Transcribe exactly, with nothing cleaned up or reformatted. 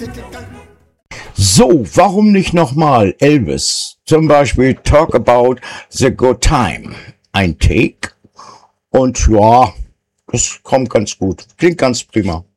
So, warum nicht nochmal Elvis? Zum Beispiel Talk About the Good Time. Ein Take. Und ja, das kommt ganz gut. Klingt ganz prima.